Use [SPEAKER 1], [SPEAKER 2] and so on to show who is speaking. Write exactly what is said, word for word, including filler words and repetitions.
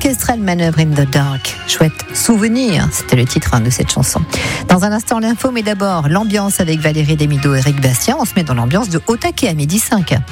[SPEAKER 1] Orchestral Maneuver in the Dark. Chouette souvenir, c'était le titre hein, de cette chanson. Dans un instant l'info, mais d'abord l'ambiance avec Valérie Demido et Eric Bastien. On se met dans l'ambiance de Au taquet à midi cinq.